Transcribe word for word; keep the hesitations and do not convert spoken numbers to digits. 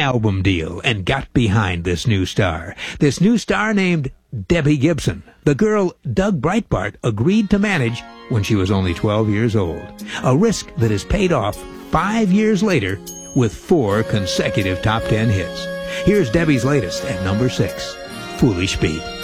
album deal and got behind this new star. This new star named Debbie Gibson, the girl Doug Breitbart agreed to manage when she was only twelve years old. A risk that has paid off five years later with four consecutive top ten hits. Here's Debbie's latest at number six, Foolish Pete.